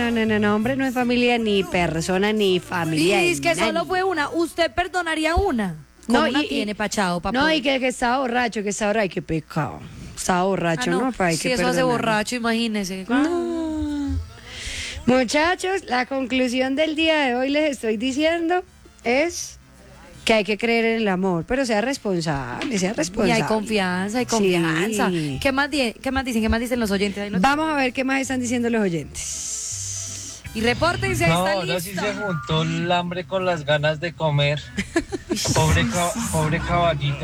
no, hombre, no es familia, ni persona, ni familia. Y es que solo fue una. ¿Usted perdonaría una? No, Una tiene pachado, papá. No, y que estaba borracho, ay, qué pecado. Estaba borracho, ¿no? Hay si que eso hace perdonar. borracho, imagínese. No. Muchachos, la conclusión del día de hoy les estoy diciendo es que hay que creer en el amor, pero sea responsable, sea responsable. Y hay confianza. Sí. ¿Qué más dicen? ¿Qué más dicen los oyentes? Ahí Vamos a ver qué más están diciendo los oyentes. Y repórtense, No, está ahora listo. sí se juntó el hambre con las ganas de comer. Pobre caballito.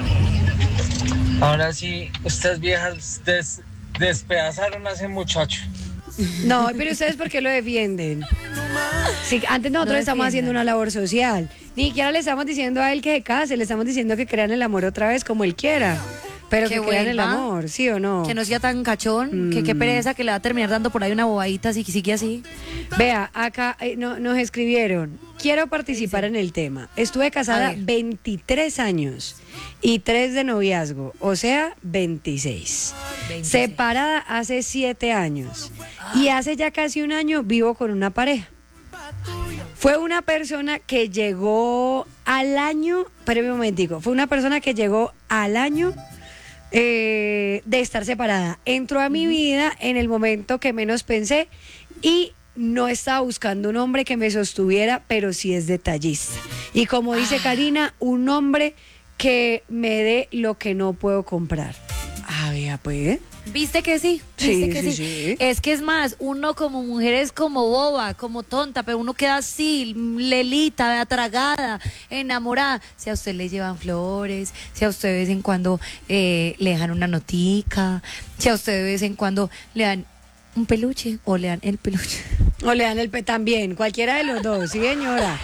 Ahora sí, estas viejas despedazaron a ese muchacho. No, pero ustedes ¿por qué lo defienden? Sí, antes nosotros No estamos defiendan. haciendo una labor social. Ni siquiera le estamos diciendo a él que se case, le estamos diciendo que crean el amor otra vez como él quiera. Pero Que que crean el vuelva. amor, ¿sí o no? Que no sea tan cachón, que qué pereza que le va a terminar dando por ahí una bobadita si sigue así. Vea, acá nos escribieron, quiero participar en el tema. Estuve casada A ver. 23 años y 3 de noviazgo, o sea, 26. 26. Separada hace 7 años y hace ya casi un año vivo con una pareja. Fue una persona que llegó al año, espérame un momentico, fue una persona que llegó al año de estar separada. Entró a mi vida en el momento que menos pensé y no estaba buscando un hombre que me sostuviera, pero sí es detallista. Y como dice Karina, un hombre que me dé lo que no puedo comprar. Ah, vea, pues. ¿Viste que sí? Sí, ¿Viste que sí, sí? sí. Es que es más, uno como mujer es como boba, como tonta, pero uno queda así, lelita, atragada, enamorada. Si a usted le llevan flores, si a usted de vez en cuando le dejan una notica, si a usted de vez en cuando le dan un peluche o le dan el peluche. O le dan el también, cualquiera de los dos, sí, señora.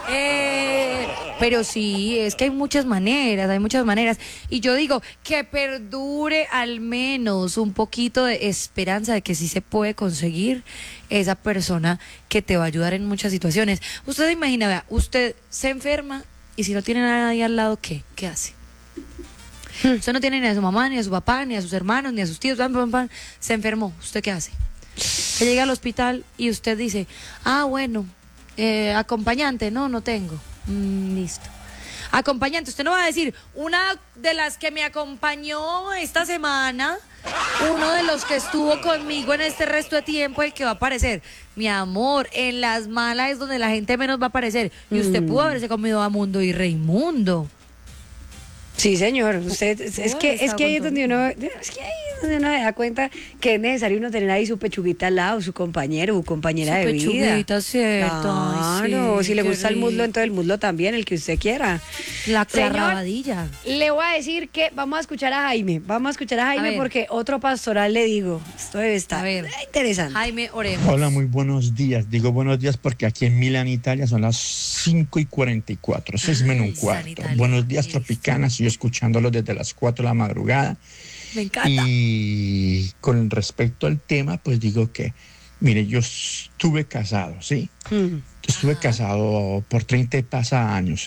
Pero sí, es que hay muchas maneras. Y yo digo que perdure al menos un poquito de esperanza de que sí se puede conseguir esa persona que te va a ayudar en muchas situaciones. Usted se imagina, vea, usted se enferma y si no tiene nadie al lado, ¿qué hace? Usted no tiene ni a su mamá, ni a su papá, ni a sus hermanos, ni a sus tíos, se enfermó. ¿Usted qué hace? Que llega al hospital y usted dice, bueno, acompañante, no tengo. Listo. Acompañante, usted no va a decir, una de las que me acompañó esta semana, uno de los que estuvo conmigo en este resto de tiempo, el que va a aparecer. Mi amor, en las malas es donde la gente menos va a aparecer. Y usted pudo haberse comido a Mundo y Raimundo. Sí, señor. Usted es que ahí es donde uno se da cuenta que es necesario uno tener ahí su pechuguita al lado, su compañero, su compañera de vida. Pechuguita, cierto. Claro, Ay, sí, si le qué gusta el muslo, rico. entonces el muslo también, el que usted quiera. La Señor, rabadilla. le voy a decir que vamos a escuchar a Jaime. Vamos a escuchar a Jaime ver. porque otro pastoral le digo. Esto debe estar A ver. interesante. Jaime Oremos. Hola, muy buenos días. Digo buenos días porque aquí en Milán, Italia, son las 5:44, 6 menos un San cuarto. Italia. Buenos días, Tropicanas. Yo escuchándolo desde las 4 de la madrugada. Me encanta. Y con respecto al tema, pues digo que, mire, yo estuve casado, ¿sí? Estuve casado por 30 y pasa años,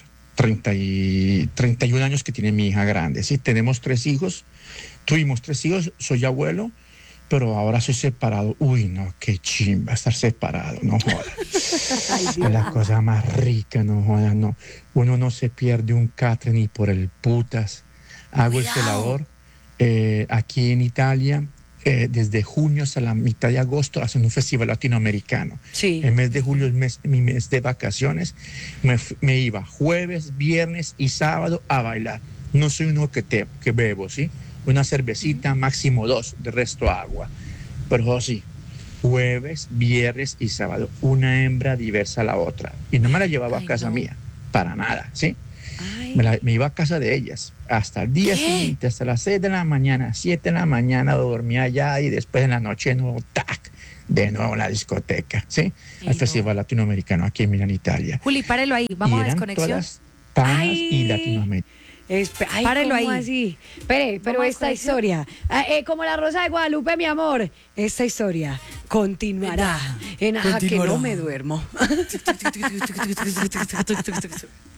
31 años que tiene mi hija grande, ¿sí? Tenemos 3 hijos, tuvimos 3 hijos, soy abuelo, pero ahora soy separado. Uy, no, qué chimba estar separado, no jodas. Es la cosa más rica, no jodas, no. Uno no se pierde un catre ni por el putas. Hago el celador aquí en Italia. Desde junio hasta la mitad de agosto hacen un festival latinoamericano. Sí. El mes de julio es mi mes de vacaciones. Me iba jueves, viernes y sábado a bailar. No soy uno que bebo, ¿sí? Una cervecita, máximo 2, de resto agua. Pero sí, jueves, viernes y sábado, una hembra diversa a la otra. Y no me la llevaba a casa mía, para nada, ¿sí? Me iba a casa de ellas hasta el día siguiente, hasta las 6 de la mañana, 7 de la mañana dormía allá y después en la noche de nuevo en la discoteca, ¿sí? Al Festival Latinoamericano aquí en Milán, Italia. Juli, párelo ahí, vamos Y a eran desconexión. todas panas Ay. y Latinoamérica. Párelo ¿cómo ahí. así? Espere, pero Vamos a esta desconexión. historia, como la Rosa de Guadalupe, mi amor, esta historia continuará en Aja que no me duermo.